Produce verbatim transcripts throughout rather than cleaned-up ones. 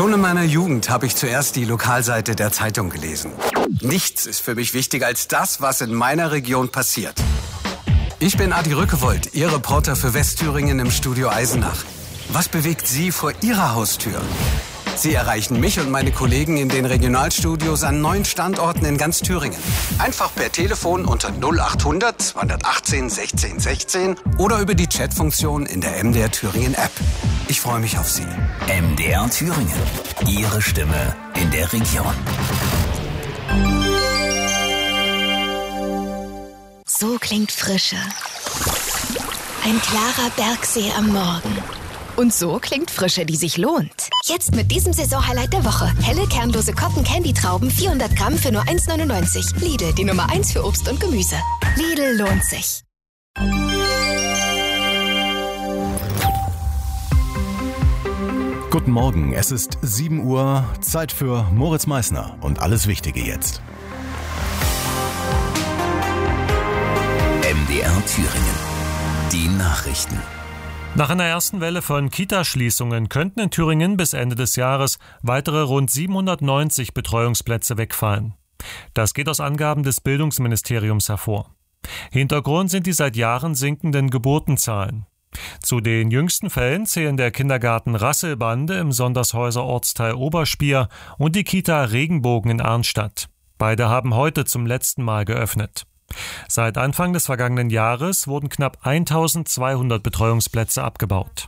Schon in meiner Jugend habe ich zuerst die Lokalseite der Zeitung gelesen. Nichts ist für mich wichtiger als das, was in meiner Region passiert. Ich bin Adi Rückewold, Ihr Reporter für Westthüringen im Studio Eisenach. Was bewegt Sie vor Ihrer Haustür? Sie erreichen mich und meine Kollegen in den Regionalstudios an neun Standorten in ganz Thüringen. Einfach per Telefon unter null acht hundert zweihundertachtzehn sechzehn sechzehn oder über die Chatfunktion in der M D R Thüringen App. Ich freue mich auf Sie. M D R Thüringen. Ihre Stimme in der Region. So klingt Frische. Ein klarer Bergsee am Morgen. Und so klingt Frische, die sich lohnt. Jetzt mit diesem Saisonhighlight der Woche. Helle, kernlose Cotton-Candy-Trauben, vierhundert Gramm für nur eins neunundneunzig. Lidl, die Nummer eins für Obst und Gemüse. Lidl lohnt sich. Guten Morgen, es ist sieben Uhr, Zeit für Moritz Meissner und alles Wichtige jetzt. M D R Thüringen. Die Nachrichten. Nach einer ersten Welle von Kitaschließungen könnten in Thüringen bis Ende des Jahres weitere rund siebenhundertneunzig Betreuungsplätze wegfallen. Das geht aus Angaben des Bildungsministeriums hervor. Hintergrund sind die seit Jahren sinkenden Geburtenzahlen. Zu den jüngsten Fällen zählen der Kindergarten Rasselbande im Sondershäuser Ortsteil Oberspier und die Kita Regenbogen in Arnstadt. Beide haben heute zum letzten Mal geöffnet. Seit Anfang des vergangenen Jahres wurden knapp eintausendzweihundert Betreuungsplätze abgebaut.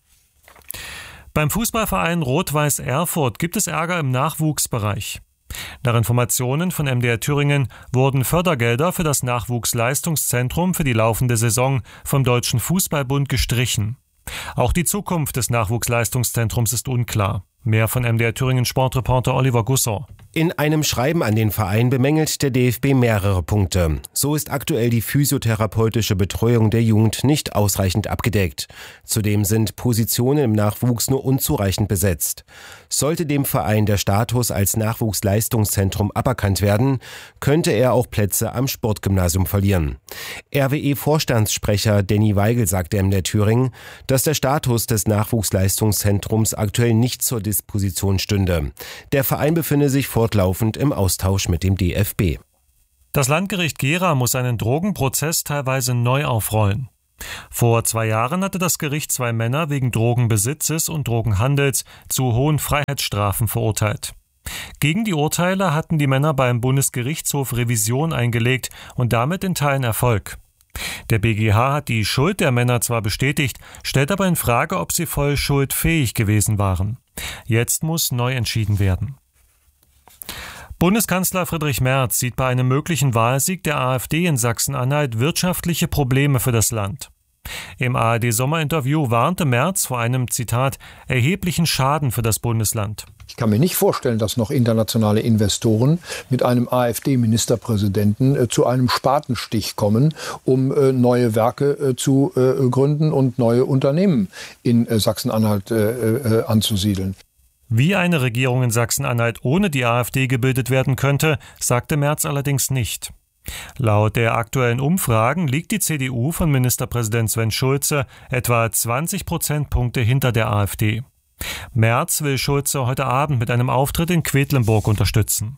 Beim Fußballverein Rot-Weiß Erfurt gibt es Ärger im Nachwuchsbereich. Nach Informationen von M D R Thüringen wurden Fördergelder für das Nachwuchsleistungszentrum für die laufende Saison vom Deutschen Fußballbund gestrichen. Auch die Zukunft des Nachwuchsleistungszentrums ist unklar. Mehr von M D R Thüringen Sportreporter Oliver Gusson. In einem Schreiben an den Verein bemängelt der D F B mehrere Punkte. So ist aktuell die physiotherapeutische Betreuung der Jugend nicht ausreichend abgedeckt. Zudem sind Positionen im Nachwuchs nur unzureichend besetzt. Sollte dem Verein der Status als Nachwuchsleistungszentrum aberkannt werden, könnte er auch Plätze am Sportgymnasium verlieren. R W E-Vorstandssprecher Danny Weigel sagte M D R Thüringen, dass der Status des Nachwuchsleistungszentrums aktuell nicht zur Disposition stünde. Der Verein befinde sich fortlaufend im Austausch mit dem D F B. Das Landgericht Gera muss einen Drogenprozess teilweise neu aufrollen. Vor zwei Jahren hatte das Gericht zwei Männer wegen Drogenbesitzes und Drogenhandels zu hohen Freiheitsstrafen verurteilt. Gegen die Urteile hatten die Männer beim Bundesgerichtshof Revision eingelegt und damit in Teilen Erfolg. Der B G H hat die Schuld der Männer zwar bestätigt, stellt aber in Frage, ob sie voll schuldfähig gewesen waren. Jetzt muss neu entschieden werden. Bundeskanzler Friedrich Merz sieht bei einem möglichen Wahlsieg der AfD in Sachsen-Anhalt wirtschaftliche Probleme für das Land. Im A R D-Sommerinterview warnte Merz vor einem, Zitat, erheblichen Schaden für das Bundesland. Ich kann mir nicht vorstellen, dass noch internationale Investoren mit einem AfD-Ministerpräsidenten äh, zu einem Spatenstich kommen, um äh, neue Werke äh, zu äh, gründen und neue Unternehmen in äh, Sachsen-Anhalt äh, äh, anzusiedeln. Wie eine Regierung in Sachsen-Anhalt ohne die AfD gebildet werden könnte, sagte Merz allerdings nicht. Laut der aktuellen Umfragen liegt die C D U von Ministerpräsident Sven Schulze etwa zwanzig Prozentpunkte hinter der AfD. Merz will Schulze heute Abend mit einem Auftritt in Quedlinburg unterstützen.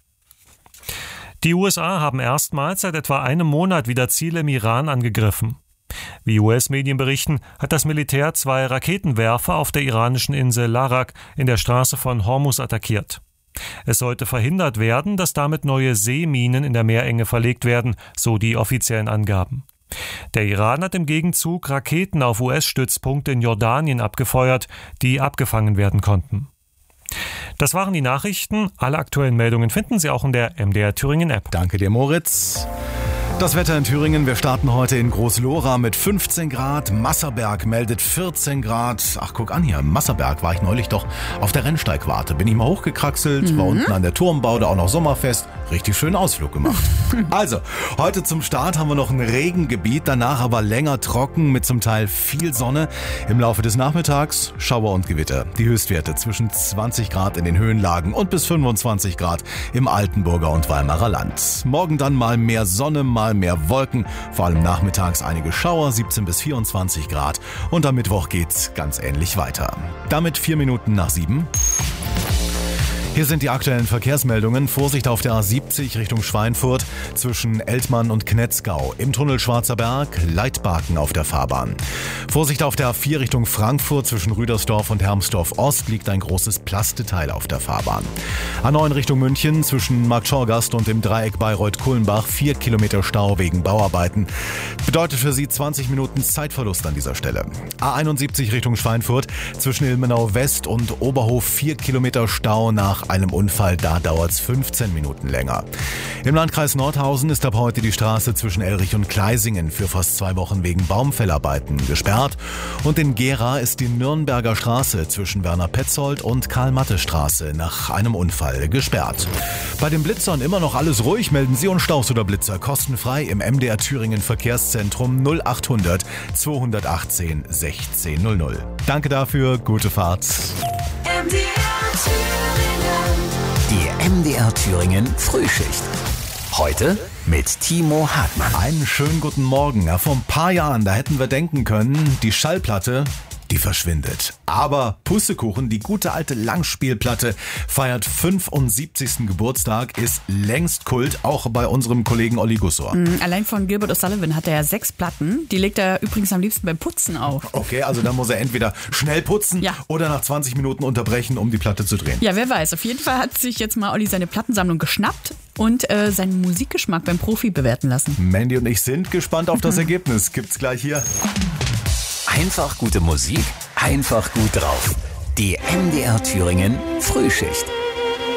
Die U S A haben erstmals seit etwa einem Monat wieder Ziele im Iran angegriffen. Wie U S-Medien berichten, hat das Militär zwei Raketenwerfer auf der iranischen Insel Larak in der Straße von Hormuz attackiert. Es sollte verhindert werden, dass damit neue Seeminen in der Meerenge verlegt werden, so die offiziellen Angaben. Der Iran hat im Gegenzug Raketen auf U S-Stützpunkte in Jordanien abgefeuert, die abgefangen werden konnten. Das waren die Nachrichten. Alle aktuellen Meldungen finden Sie auch in der M D R Thüringen App. Danke dir, Moritz. Das Wetter in Thüringen, wir starten heute in Groß-Lora mit fünfzehn Grad, Masserberg meldet vierzehn Grad. Ach, guck an hier, im Masserberg war ich neulich doch auf der Rennsteigwarte. Bin ich mal hochgekraxelt, mhm. war unten an der Turmbaude auch noch Sommerfest. Richtig schönen Ausflug gemacht. Also, heute zum Start haben wir noch ein Regengebiet, danach aber länger trocken mit zum Teil viel Sonne. Im Laufe des Nachmittags Schauer und Gewitter. Die Höchstwerte zwischen zwanzig Grad in den Höhenlagen und bis fünfundzwanzig Grad im Altenburger und Weimarer Land. Morgen dann mal mehr Sonne, mal mehr Wolken, vor allem nachmittags einige Schauer, siebzehn bis vierundzwanzig Grad. Und am Mittwoch geht's ganz ähnlich weiter. Damit vier Minuten nach sieben. Hier sind die aktuellen Verkehrsmeldungen. Vorsicht auf der A siebzig Richtung Schweinfurt zwischen Eltmann und Knetzgau. Im Tunnel Schwarzer Berg, Leitbaken auf der Fahrbahn. Vorsicht auf der A vier Richtung Frankfurt zwischen Rüdersdorf und Hermsdorf Ost liegt ein großes Plasteteil auf der Fahrbahn. A neun Richtung München zwischen Marktschorgast und dem Dreieck Bayreuth-Kulmbach vier Kilometer Stau wegen Bauarbeiten. Bedeutet für Sie zwanzig Minuten Zeitverlust an dieser Stelle. A einundsiebzig Richtung Schweinfurt zwischen Ilmenau West und Oberhof vier Kilometer Stau nach einem Unfall, da dauert es fünfzehn Minuten länger. Im Landkreis Nordhausen ist ab heute die Straße zwischen Elrich und Kleisingen für fast zwei Wochen wegen Baumfellarbeiten gesperrt. Und in Gera ist die Nürnberger Straße zwischen Werner Petzold und Karl-Matte-Straße nach einem Unfall gesperrt. Bei den Blitzern immer noch alles ruhig, melden Sie uns Staus oder Blitzer kostenfrei im M D R Thüringen Verkehrszentrum null achthundert zweihundertachtzehn sechzehn null null. Danke dafür, gute Fahrt. M D R Thüringen. Die M D R Thüringen Frühschicht. Heute mit Timo Hartmann. Einen schönen guten Morgen. Ja, vor ein paar Jahren, da hätten wir denken können, die Schallplatte, die verschwindet. Aber Pussekuchen, die gute alte Langspielplatte, feiert fünfundsiebzigsten Geburtstag, ist längst Kult, auch bei unserem Kollegen Olli Gussor. Mhm, allein von Gilbert O'Sullivan hat er ja sechs Platten. Die legt er übrigens am liebsten beim Putzen auf. Okay, also dann muss er entweder schnell putzen ja. oder nach zwanzig Minuten unterbrechen, um die Platte zu drehen. Ja, wer weiß. Auf jeden Fall hat sich jetzt mal Olli seine Plattensammlung geschnappt und äh, seinen Musikgeschmack beim Profi bewerten lassen. Mandy und ich sind gespannt auf das Ergebnis. Gibt's gleich hier. Einfach gute Musik, einfach gut drauf. Die M D R Thüringen Frühschicht.